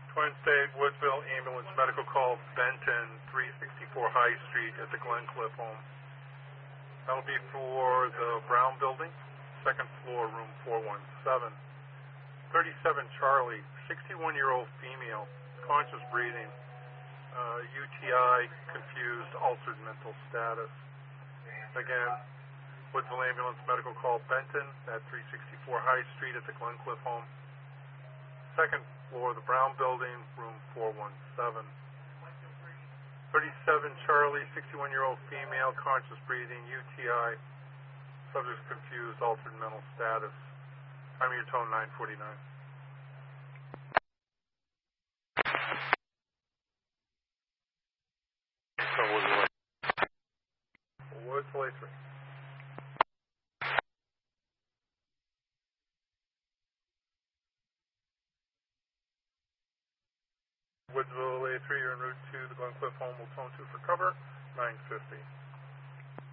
Twin State Woodville Ambulance Medical Call Benton, 364 High Street at the Glencliff home. That'll be for the Brown Building, second floor, room 417. 37 Charlie, 61-year-old female, conscious breathing, UTI, confused, altered mental status. Again, Woodville Ambulance Medical Call Benton at 364 High Street at the Glencliff home. Second floor, the Brown Building, room 417. 37 Charlie, 61-year-old female, conscious breathing, UTI, subject confused, altered mental status. Time of your tone 9:49. Woodville A3. Woodville A3, you're en route to the Glencliff home. Will tone 2 for cover, 950.